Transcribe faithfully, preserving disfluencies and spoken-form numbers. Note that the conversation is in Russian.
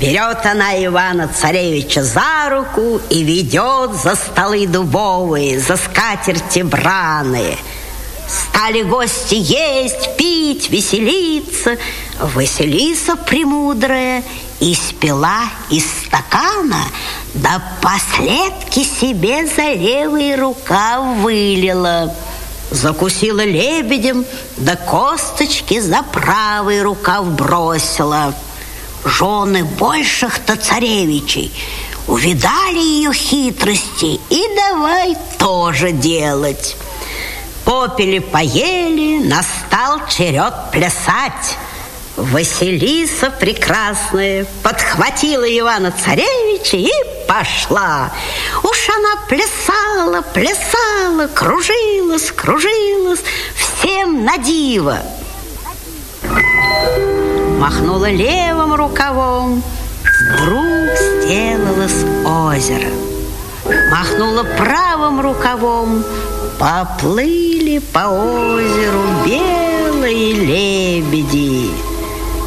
Берет она Ивана-царевича за руку и ведет за столы дубовые, за скатерти браные. Стали гости есть, пить, веселиться. Василиса премудрая испила из стакана, да последки себе за левый рукав вылила. Закусила лебедем, да косточки за правый рукав бросила. Жены больших-то царевичей увидали ее хитрости и давай тоже делать. Попили, поели, настал черед плясать. Василиса прекрасная подхватила Ивана-царевича и пошла. Уж она плясала, плясала, кружилась, кружилась, всем на диво. Махнула левым рукавом, вдруг сделалось озеро. Махнула правым рукавом, поплыли по озеру белые лебеди.